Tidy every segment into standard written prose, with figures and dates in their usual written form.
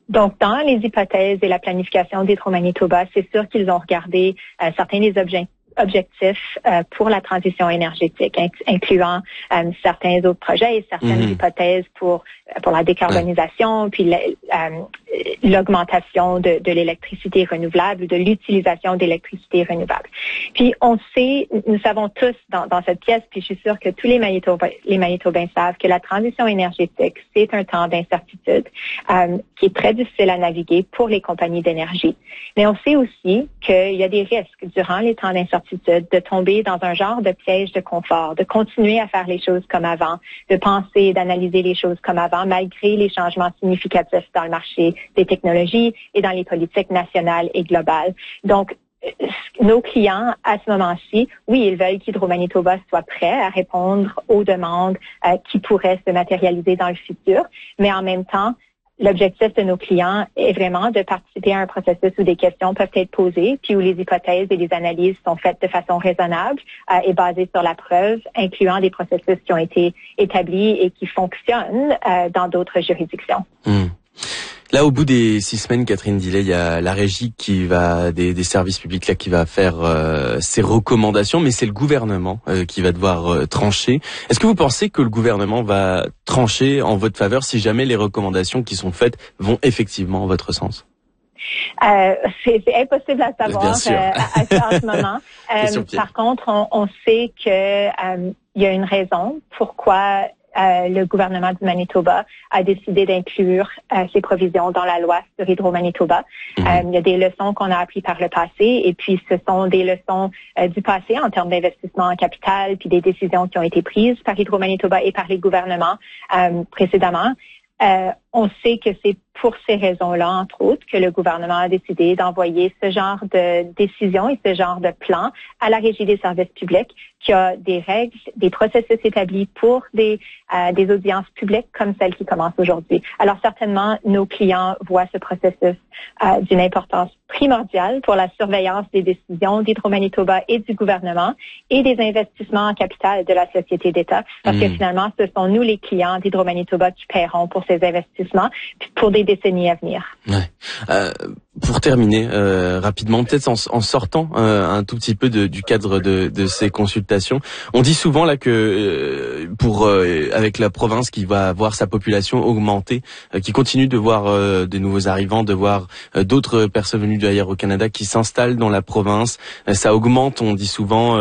Donc, dans les hypothèses et la planification d'Hydro-Manitoba, c'est sûr qu'ils ont regardé certains des objectifs pour la transition énergétique, incluant certains autres projets et certaines hypothèses pour la décarbonisation, puis l'augmentation de l'électricité renouvelable ou de l'utilisation d'électricité renouvelable. Puis on sait, nous savons tous dans cette pièce, puis je suis sûre que tous les Manitobains savent que la transition énergétique, c'est un temps d'incertitude qui est très difficile à naviguer pour les compagnies d'énergie. Mais on sait aussi qu'il y a des risques durant les temps d'incertitude de tomber dans un genre de piège de confort, de continuer à faire les choses comme avant, de penser et d'analyser les choses comme avant, malgré les changements significatifs dans le marché des technologies et dans les politiques nationales et globales. Donc, nos clients, à ce moment-ci, oui, ils veulent qu'Hydro-Manitoba soit prêt à répondre aux demandes qui pourraient se matérialiser dans le futur, mais en même temps, l'objectif de nos clients est vraiment de participer à un processus où des questions peuvent être posées, puis où les hypothèses et les analyses sont faites de façon raisonnable et basées sur la preuve, incluant des processus qui ont été établis et qui fonctionnent dans d'autres juridictions. Là, au bout des 6 semaines, Catherine Dillet, il y a la régie qui va des services publics là qui va faire ses recommandations, mais c'est le gouvernement qui va devoir trancher. Est-ce que vous pensez que le gouvernement va trancher en votre faveur si jamais les recommandations qui sont faites vont effectivement en votre sens? C'est impossible à savoir en ce moment. Par contre, on sait que il y a une raison pourquoi le gouvernement du Manitoba a décidé d'inclure ces provisions dans la loi sur Hydro-Manitoba. Il y a des leçons qu'on a apprises par le passé et puis ce sont des leçons du passé en termes d'investissement en capital puis des décisions qui ont été prises par Hydro-Manitoba et par les gouvernements précédemment. On sait que c'est pour ces raisons-là, entre autres, que le gouvernement a décidé d'envoyer ce genre de décision et ce genre de plan à la Régie des services publics, qui a des règles, des processus établis pour des audiences publiques comme celle qui commence aujourd'hui. Alors certainement, nos clients voient ce processus d'une importance primordiale pour la surveillance des décisions d'Hydro-Manitoba et du gouvernement et des investissements en capital de la société d'État, parce que finalement, ce sont nous, les clients d'Hydro-Manitoba, qui paieront pour ces investissements pour des décennies à venir. Pour terminer rapidement, peut-être en sortant un tout petit peu du cadre de ces consultations, on dit souvent là que avec la province qui va voir sa population augmenter, qui continue de voir de nouveaux arrivants, de voir d'autres personnes venues d'ailleurs au Canada qui s'installent dans la province, ça augmente, on dit souvent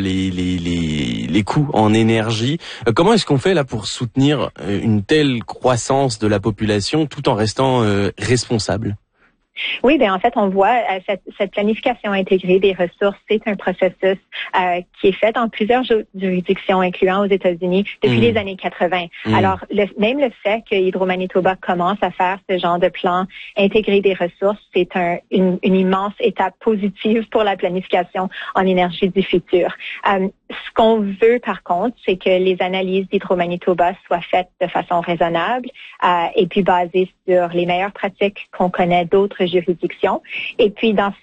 les coûts en énergie. Comment est-ce qu'on fait là pour soutenir une telle croissance de la population tout en restant responsable? Oui, bien en fait, on voit cette planification intégrée des ressources, c'est un processus qui est fait dans plusieurs juridictions, incluant aux États-Unis, depuis les années 80. Alors, même le fait que Hydro-Manitoba commence à faire ce genre de plan intégré des ressources, c'est une immense étape positive pour la planification en énergie du futur. Ce qu'on veut, par contre, c'est que les analyses d'Hydro-Manitoba soient faites de façon raisonnable et puis basées sur les meilleures pratiques qu'on connaît d'autres juridictions. Et puis, dans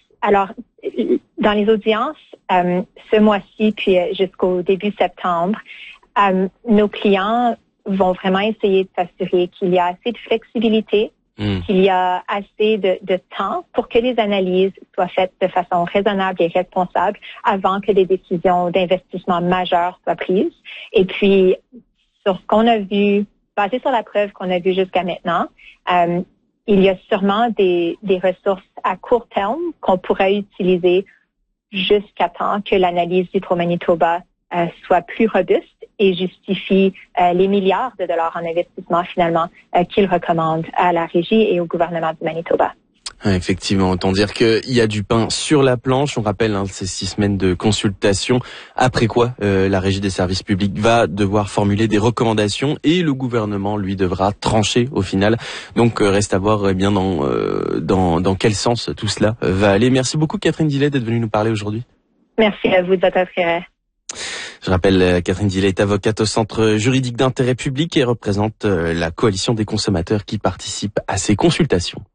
les audiences, ce mois-ci, puis jusqu'au début septembre, nos clients vont vraiment essayer de s'assurer qu'il y a assez de flexibilité, qu'il y a assez de temps pour que les analyses soient faites de façon raisonnable et responsable avant que des décisions d'investissement majeures soient prises. Et puis, sur ce qu'on a vu, basé sur la preuve qu'on a vue jusqu'à maintenant, il y a sûrement des ressources à court terme qu'on pourrait utiliser jusqu'à temps que l'analyse d'Hydro-Manitoba soit plus robuste et justifie les milliards de dollars en investissement finalement qu'il recommande à la Régie et au gouvernement du Manitoba. Effectivement, autant dire qu'il y a du pain sur la planche. On rappelle ces 6 semaines de consultation, après quoi la Régie des services publics va devoir formuler des recommandations et le gouvernement, lui, devra trancher au final. Donc reste à voir bien dans quel sens tout cela va aller. Merci beaucoup Catherine Dillet d'être venue nous parler aujourd'hui. Merci à vous de votre intérêt. Je rappelle, Catherine Dillet est avocate au Centre juridique d'intérêt public et représente la coalition des consommateurs qui participe à ces consultations.